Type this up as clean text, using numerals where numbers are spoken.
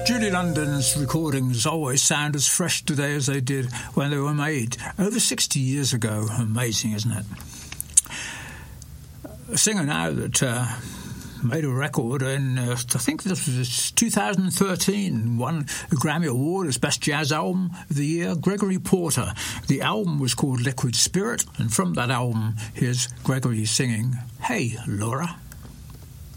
Julie London's recordings always sound as fresh today as they did when they were made over 60 years ago. Amazing, isn't it? A singer now that made a record in, I think this was 2013, won a Grammy Award as Best Jazz Album of the Year, Gregory Porter. The album was called Liquid Spirit, and from that album, here's Gregory singing, Hey, Laura.